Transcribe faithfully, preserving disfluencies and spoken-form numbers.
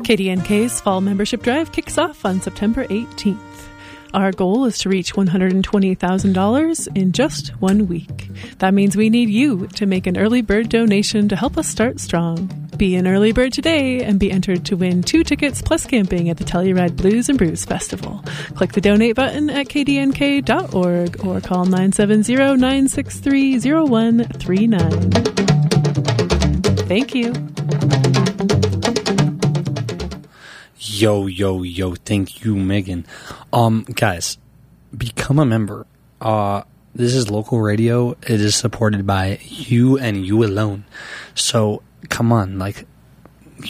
K D N K's fall membership drive kicks off on September eighteenth. Our goal is to reach one hundred twenty thousand dollars in just one week. That means we need you to make an early bird donation to help us start strong. Be an early bird today and be entered to win two tickets plus camping at the Telluride Blues and Brews Festival. Click the donate button at k d n k dot org or call nine seven zero, nine six three, zero one three nine. Thank you. Yo, yo, yo, thank you, Megan. Um, guys, become a member. Uh, this is local radio. It is supported by you and you alone. So, come on, like,